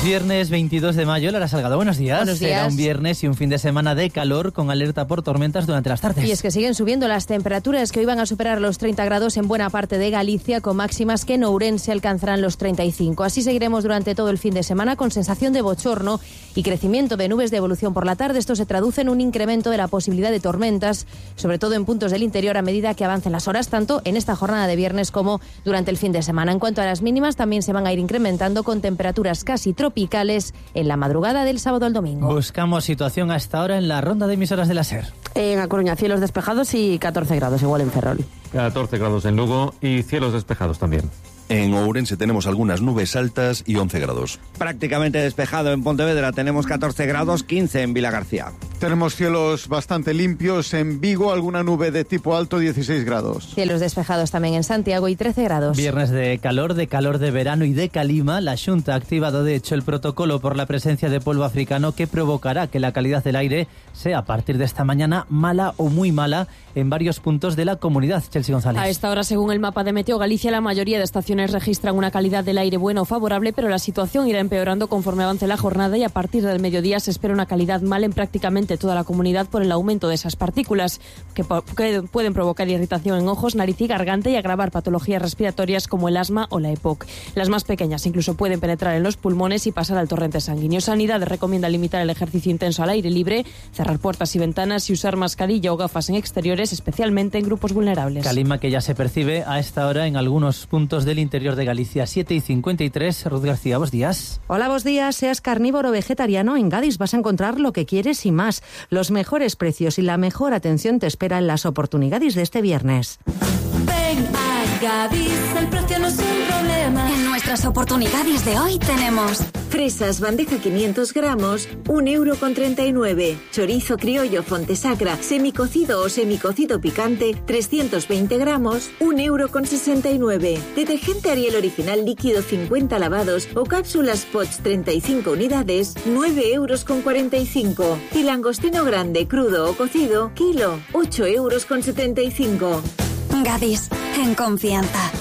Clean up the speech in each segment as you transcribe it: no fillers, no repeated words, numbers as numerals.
Es viernes 22 de mayo, Lara Salgado, buenos días. Buenos días. Será un viernes y un fin de semana de calor con alerta por tormentas durante las tardes. Y es que siguen subiendo las temperaturas, que hoy van a superar los 30 grados en buena parte de Galicia, con máximas que en Ourense alcanzarán los 35. Así seguiremos durante todo el fin de semana con sensación de bochorno y crecimiento de nubes de evolución por la tarde. Esto se traduce en un incremento de la posibilidad de tormentas, sobre todo en puntos del interior a medida que avancen las horas, tanto en esta jornada de viernes como durante el fin de semana. En cuanto a las mínimas, también se van a ir incrementando con temperaturas casi tropicales en la madrugada del sábado al domingo. Buscamos situación hasta ahora en la ronda de emisoras de la SER. En A Coruña, cielos despejados y 14 grados, igual en Ferrol. 14 grados en Lugo y cielos despejados también. En Ourense tenemos algunas nubes altas y 11 grados. Prácticamente despejado en Pontevedra, tenemos 14 grados, 15 en Vilagarcía. Tenemos cielos bastante limpios en Vigo, alguna nube de tipo alto, 16 grados. Cielos despejados también en Santiago y 13 grados. Viernes de calor de verano y de calima. La Xunta ha activado de hecho el protocolo por la presencia de polvo africano que provocará que la calidad del aire sea a partir de esta mañana mala o muy mala en varios puntos de la comunidad. Chelsea González. A esta hora, según el mapa de Meteo Galicia, la mayoría de estaciones registran una calidad del aire buena o favorable, pero la situación irá empeorando conforme avance la jornada y a partir del mediodía se espera una calidad mala en prácticamente toda la comunidad por el aumento de esas partículas que pueden provocar irritación en ojos, nariz y garganta y agravar patologías respiratorias como el asma o la EPOC. Las más pequeñas incluso pueden penetrar en los pulmones y pasar al torrente sanguíneo. Sanidad recomienda limitar el ejercicio intenso al aire libre, cerrar puertas y ventanas y usar mascarilla o gafas en exteriores, especialmente en grupos vulnerables. Calima que ya se percibe a esta hora en algunos puntos del interior de Galicia. 7:53. Ruth García, buenos días. Hola, buenos días. Seas carnívoro o vegetariano, en Gadis vas a encontrar lo que quieres y más. Los mejores precios y la mejor atención te espera en las oportunidades de este viernes. Ven a Gadis, el precio no es un problema. En nuestras oportunidades de hoy tenemos fresas, bandeja 500 gramos, 1,39 €. Chorizo criollo Fontesacra, semicocido o semicocido picante, 320 gramos, 1,69 €. Detergente Ariel original líquido 50 lavados o cápsulas Potts 35 unidades, 9,45 €. Y langostino grande, crudo o cocido, kilo, 8,75 €. Gadis, en confianza.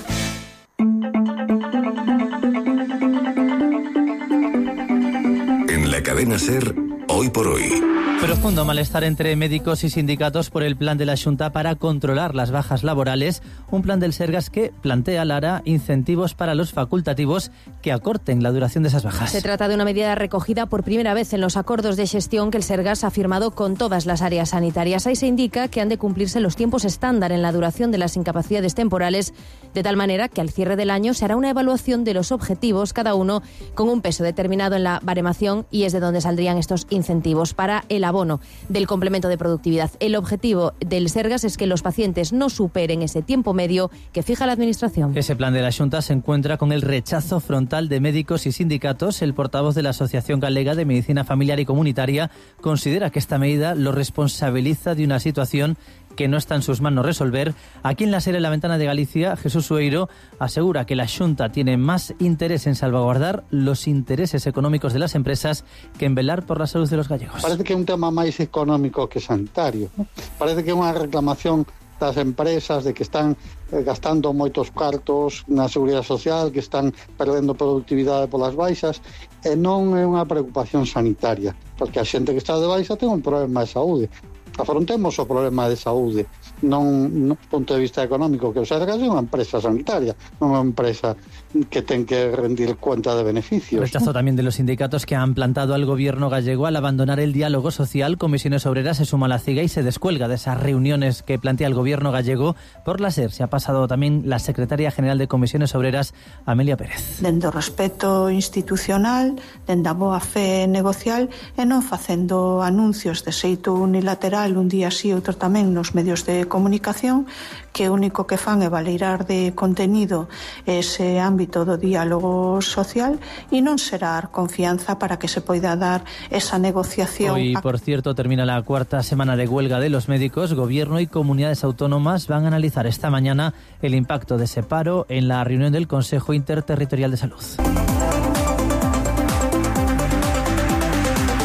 En la cadena SER, hoy por hoy. Profundo malestar entre médicos y sindicatos por el plan de la Xunta para controlar las bajas laborales, un plan del Sergas que plantea, Lara, incentivos para los facultativos que acorten la duración de esas bajas. Se trata de una medida recogida por primera vez en los acuerdos de gestión que el Sergas ha firmado con todas las áreas sanitarias. Ahí se indica que han de cumplirse los tiempos estándar en la duración de las incapacidades temporales, de tal manera que al cierre del año se hará una evaluación de los objetivos, cada uno con un peso determinado en la baremación, y es de donde saldrían estos incentivos para el abono del complemento de productividad. El objetivo del Sergas es que los pacientes no superen ese tiempo medio que fija la Administración. Ese plan de la Xunta se encuentra con el rechazo frontal de médicos y sindicatos. El portavoz de la Asociación Galega de Medicina Familiar y Comunitaria considera que esta medida lo responsabiliza de una situación que no está en sus manos resolver. Aquí en la SER, en la Ventana de Galicia, Jesús Sueiro asegura que la Xunta tiene más interés en salvaguardar los intereses económicos de las empresas que en velar por la salud de los gallegos. Parece que é un tema máis económico que sanitario, ¿no? Parece que é unha reclamación das empresas de que están gastando moitos cartos na seguridade social, que están perdendo productividade polas baixas, e non é unha preocupación sanitaria, porque a xente que está de baixa ten un problema de saúde. Afrontemos o problema de saúde, non do punto de vista económico, que o Sergas é unha empresa sanitaria, non é unha empresa que ten que rendir cuenta de beneficios. Rechazo también de los sindicatos que han plantado al gobierno gallego al abandonar el diálogo social. Comisiones Obreras se suma a la CIGA y se descuelga de esas reuniones que plantea el gobierno gallego. Por la SER se ha pasado también la secretaria general de Comisiones Obreras, Amelia Pérez. Dende o respeto institucional, dende a boa fe negocial e non facendo anuncios de xeito unilateral un día sí, outro tamén nos medios de comunicación, que o único que fan é valeirar de contenido ese ámbito do diálogo social e non xerar confianza para que se poida dar esa negociación. Hoy, por cierto, termina la cuarta semana de huelga de los médicos. Gobierno y comunidades autónomas van a analizar esta mañana el impacto de ese paro en la reunión del Consejo Interterritorial de Salud.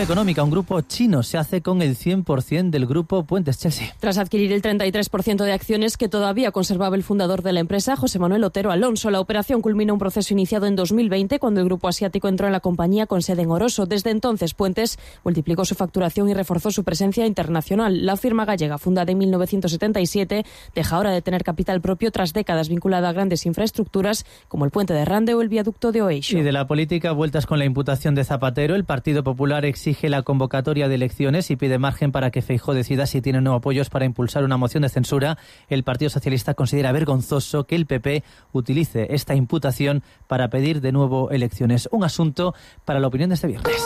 clave económica, un grupo chino se hace con el 100% del grupo Puentes Chelsea. Tras adquirir el 33% de acciones que todavía conservaba el fundador de la empresa, José Manuel Otero Alonso, la operación culmina un proceso iniciado en 2020 cuando el grupo asiático entró en la compañía con sede en Oroso. Desde entonces, Puentes multiplicó su facturación y reforzó su presencia internacional. La firma gallega, fundada en 1977, deja ahora de tener capital propio tras décadas vinculada a grandes infraestructuras como el puente de Rande o el viaducto de Oeixo. Y de la política, vueltas con la imputación de Zapatero. El Partido Popular exige la convocatoria de elecciones y pide margen para que Feijóo decida si tiene nuevos apoyos para impulsar una moción de censura. El Partido Socialista considera vergonzoso que el PP utilice esta imputación para pedir de nuevo elecciones. Un asunto para la opinión de este viernes.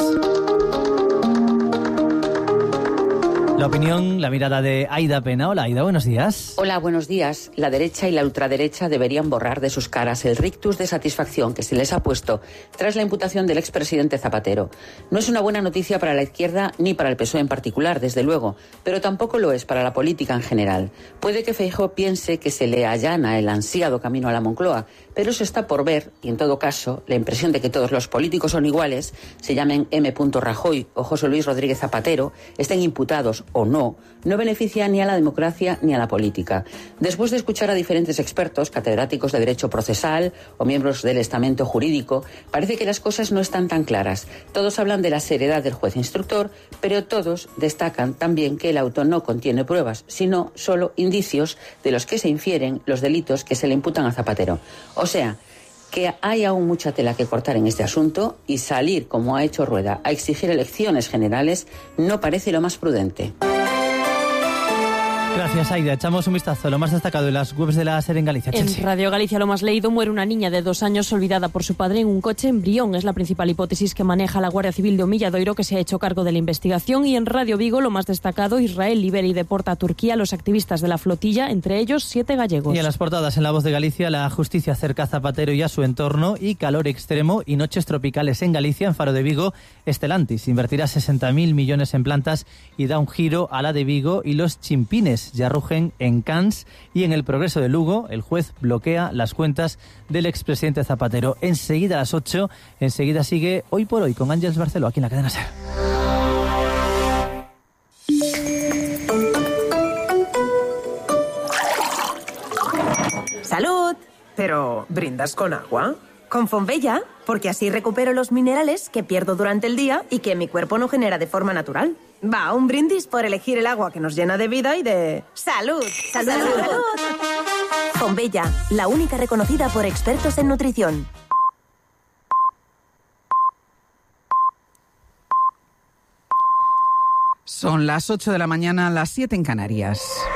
La opinión, la mirada de Aida Pena. Hola, Aida, buenos días. Hola, buenos días. La derecha y la ultraderecha deberían borrar de sus caras el rictus de satisfacción que se les ha puesto tras la imputación del expresidente Zapatero. No es una buena noticia para la izquierda ni para el PSOE en particular, desde luego, pero tampoco lo es para la política en general. Puede que Feijóo piense que se le allana el ansiado camino a la Moncloa, pero eso está por ver, y en todo caso, la impresión de que todos los políticos son iguales, se llamen M. Rajoy o José Luis Rodríguez Zapatero, estén imputados o no beneficia ni a la democracia ni a la política. Después de escuchar a diferentes expertos, catedráticos de derecho procesal o miembros del estamento jurídico, parece que las cosas no están tan claras. Todos hablan de la seriedad del juez instructor, pero todos destacan también que el auto no contiene pruebas, sino solo indicios de los que se infieren los delitos que se le imputan a Zapatero. O sea, que hay aún mucha tela que cortar en este asunto y salir, como ha hecho Rueda, a exigir elecciones generales no parece lo más prudente. Gracias, Aida. Echamos un vistazo a lo más destacado en las webs de la SER en Galicia. En Radio Galicia lo más leído: muere una niña de 2 años olvidada por su padre en un coche en Brión. Es la principal hipótesis que maneja la Guardia Civil de Omilladoiro, que se ha hecho cargo de la investigación. Y en Radio Vigo lo más destacado: Israel libera y deporta a Turquía a los activistas de la flotilla, entre ellos 7 gallegos. Y en las portadas en La Voz de Galicia, la justicia cerca a Zapatero y a su entorno, y calor extremo y noches tropicales en Galicia. En Faro de Vigo, Stellantis invertirá 60.000 millones en plantas y da un giro a la de Vigo. Y los chimpines ya rugen en Cannes. Y en el Progreso de Lugo, el juez bloquea las cuentas del expresidente Zapatero. Enseguida a las 8, enseguida sigue Hoy por Hoy con Ángeles Barceló, aquí en la cadena SER. ¡Salud! Pero, ¿brindas con agua? Con Fonbella, porque así recupero los minerales que pierdo durante el día y que mi cuerpo no genera de forma natural. Va, un brindis por elegir el agua que nos llena de vida y de... ¡Salud! ¡Salud! ¡Salud! ¡Salud! Fonbella, la única reconocida por expertos en nutrición. Son las 8 de la mañana, las 7 en Canarias.